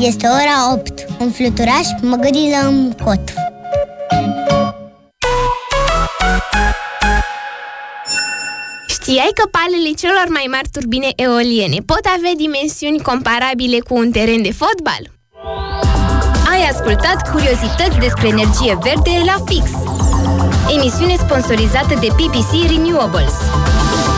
Este ora 8. Un fluturaș măgărilă în cot. Știai că palele celor mai mari turbine eoliene pot avea dimensiuni comparabile cu un teren de fotbal? Ai ascultat curiozități despre energie verde la Fix, emisiune sponsorizată de PPC Renewables.